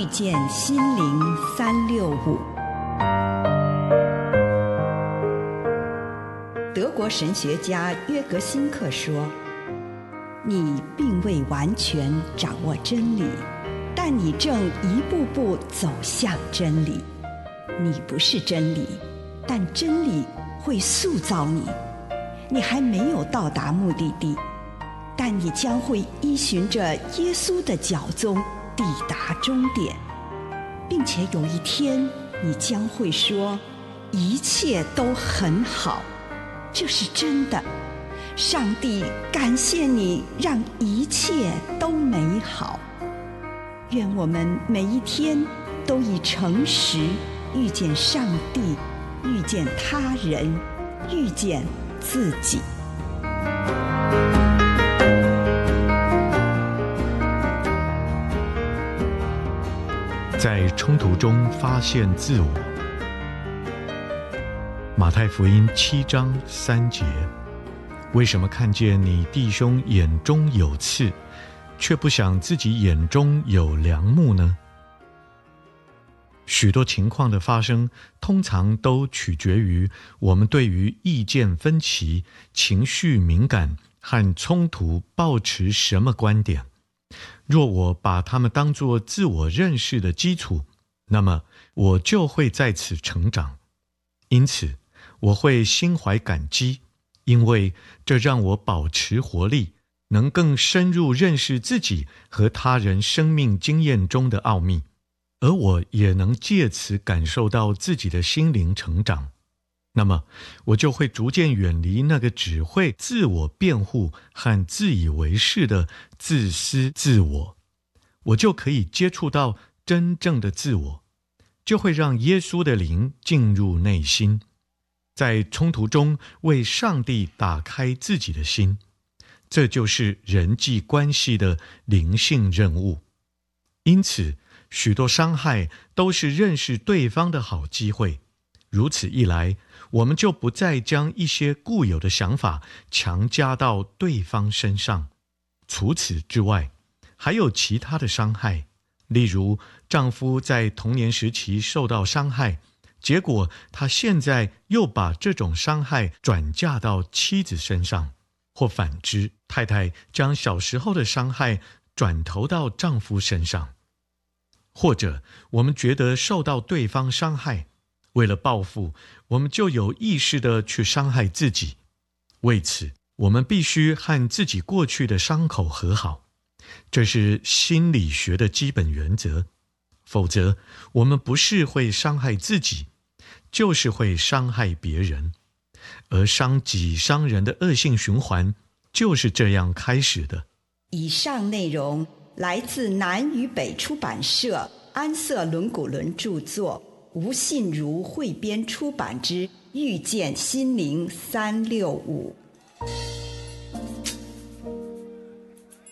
见心灵365。德国神学家约格辛克说，你并未完全掌握真理，但你正一步步走向真理。你不是真理，但真理会塑造你。你还没有到达目的地，但你将会依循着耶稣的脚踪抵达终点，并且有一天你将会说，一切都很好。这是真的，上帝感谢你让一切都美好。愿我们每一天都以诚实遇见上帝，遇见他人，遇见自己。 在冲突中发现自我。马太福音7章3节，为什么看见你弟兄眼中有刺，却不想自己眼中有梁木呢？许多情况的发生，通常都取决于我们对于意见分歧、情绪敏感和冲突抱持什么观点。若我把它们当作自我认识的基础，那么我就会在此成长。因此，我会心怀感激，因为这让我保持活力，能更深入认识自己和他人生命经验中的奥秘，而我也能借此感受到自己的心灵成长。那么，我就会逐渐远离那个只会自我辩护和自以为是的自私自我，我就可以接触到真正的自我，就会让耶稣的灵进入内心，在冲突中为上帝打开自己的心。这就是人际关系的灵性任务。因此，许多伤害都是认识对方的好机会。如此一来，我们就不再将一些固有的想法强加到对方身上。除此之外，还有其他的伤害，例如丈夫在童年时期受到伤害，结果他现在又把这种伤害转嫁到妻子身上，或反之，太太将小时候的伤害转投到丈夫身上。或者我们觉得受到对方伤害，为了报复，我们就有意识地去伤害自己。为此，我们必须和自己过去的伤口和好，这是心理学的基本原则。否则，我们不是会伤害自己，就是会伤害别人。而伤己伤人的恶性循环就是这样开始的。 以上内容来自南与北出版社安瑟伦古伦著作，吴信如汇编出版之《遇见心灵365》。